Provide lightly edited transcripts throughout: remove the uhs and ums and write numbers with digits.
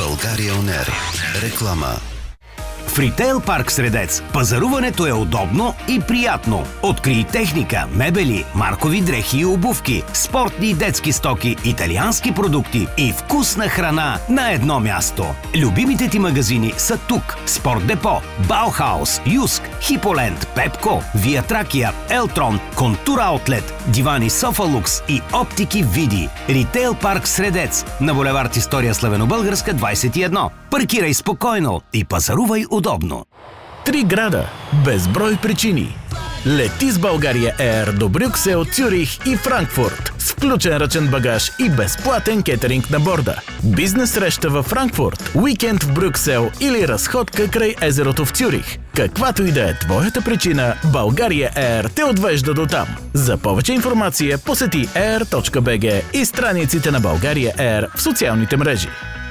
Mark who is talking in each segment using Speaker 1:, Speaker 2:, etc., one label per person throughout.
Speaker 1: България ОНЕР. Реклама.
Speaker 2: В Ритейл парк Средец пазаруването е удобно и приятно. Открий техника, мебели, маркови дрехи и обувки, спортни и детски стоки, италиански продукти и вкусна храна на едно място. Любимите ти магазини са тук. Спорт Депо, Баухаус, Юск, Хиполенд, Пепко, Вия Тракия, Елтрон, Контур Аутлет, Дивани Софалукс и Оптики Види. Ритейл парк Средец на булевард История Славено-Българска 21. Паркирай спокойно и пазарувай удобно.
Speaker 3: 3 града, безброй причини. Лети с България Air до Брюксел, Цюрих и Франкфурт с включен ръчен багаж и безплатен кетеринг на борда. Бизнес среща във Франкфурт, уикенд в Брюксел или разходка край езерото в Цюрих. Каквато и да е твоята причина, България Air те отвежда до там. За повече информация посети air.bg и страниците на България Air в социалните мрежи.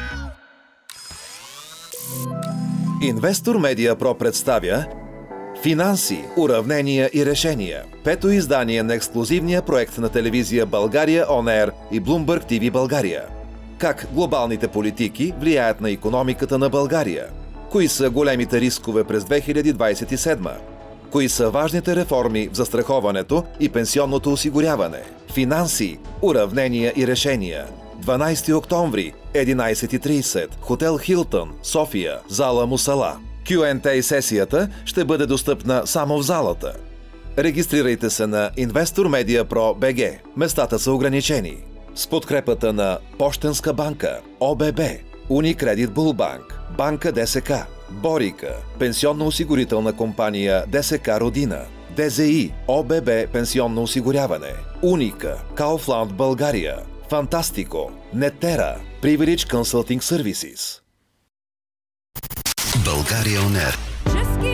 Speaker 4: Инвестор Медиа Про представя Финанси, уравнения и решения. 5-то издание на ексклузивния проект на телевизия България ОНЕР и Bloomberg TV България. Как глобалните политики влияят на икономиката на България? Кои са големите рискове през 2027? Кои са важните реформи в застраховането и пенсионното осигуряване? Финанси, уравнения и решения. 12 октомври, 11:30, хотел Хилтън, София, зала Мусала. Q&A сесията ще бъде достъпна само в залата. Регистрирайте се на Investor Media Pro BG. Местата са ограничени. С подкрепата на Пощенска банка, ОББ, Unicredit Bullbank, Банка ДСК, Борика, пенсионно-осигурителна компания ДСК Родина, ДЗИ, ОББ пенсионно осигуряване, Уника, Kaufland България, Фантастико, Нетера, Privilege Consulting Services.
Speaker 1: България ОНЕР.